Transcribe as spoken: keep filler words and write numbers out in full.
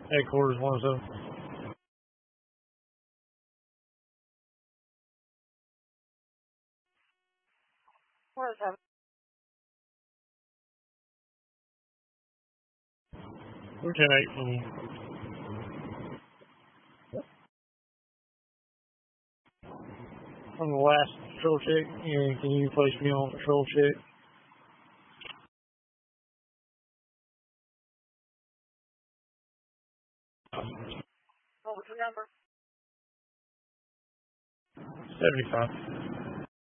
Headquarters one oh seven. one oh seven. We're ten eight. Um, on the last patrol check, and can you place me on patrol check? What was your number? seventy-five.